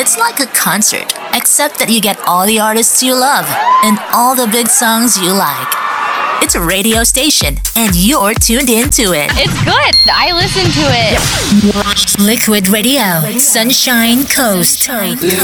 It's like a concert, except that you get all the artists you love and all the big songs you like. It's a radio station, and you're tuned into it. It's good. I listen to it. Liquid Radio, Sunshine Coast.